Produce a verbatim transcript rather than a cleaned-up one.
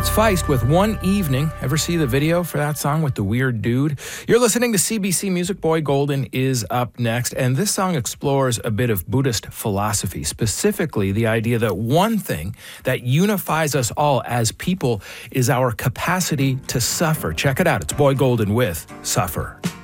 That's Feist with One Evening. Ever see the video for that song with the weird dude? You're listening to C B C Music. Boy Golden is up next, and this song explores a bit of Buddhist philosophy, specifically the idea that one thing that unifies us all as people is our capacity to suffer. Check it out. It's Boy Golden with Suffer.